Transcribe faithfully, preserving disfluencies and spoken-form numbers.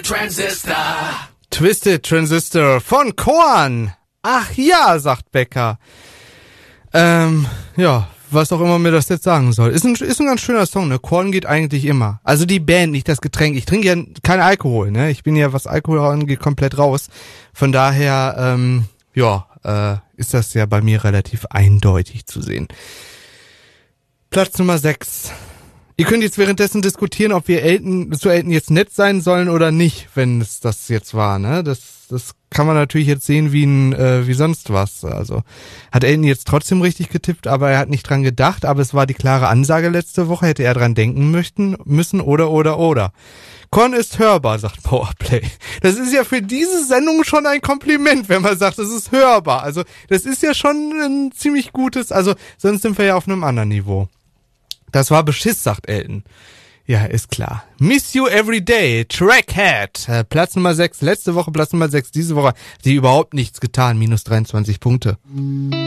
Transistor. Twisted Transistor von Korn. Ach ja, sagt Becker. Ähm, ja, was auch immer mir das jetzt sagen soll. Ist ein, ist ein ganz schöner Song, ne? Korn geht eigentlich immer. Also die Band, nicht das Getränk. Ich trinke ja keinen Alkohol, ne? Ich bin ja, was Alkohol angeht, komplett raus. Von daher, ähm, ja, äh, ist das ja bei mir relativ eindeutig zu sehen. Platz Nummer sechs. Ihr könnt jetzt währenddessen diskutieren, ob wir Elton, zu Elton jetzt nett sein sollen oder nicht, wenn es das jetzt war, ne? Das, das kann man natürlich jetzt sehen wie ein, äh, wie sonst was. Also hat Elton jetzt trotzdem richtig getippt, aber er hat nicht dran gedacht. Aber es war die klare Ansage letzte Woche, hätte er dran denken möchten, müssen oder oder oder. Korn ist hörbar, sagt Powerplay. Das ist ja für diese Sendung schon ein Kompliment, wenn man sagt, es ist hörbar. Also das ist ja schon ein ziemlich gutes, also sonst sind wir ja auf einem anderen Niveau. Das war Beschiss, sagt Elton. Ja, ist klar. Miss You Every Day, Trackhead. Äh, Platz Nummer sechs, letzte Woche Platz Nummer sechs, diese Woche hat sie überhaupt nichts getan, minus dreiundzwanzig Punkte.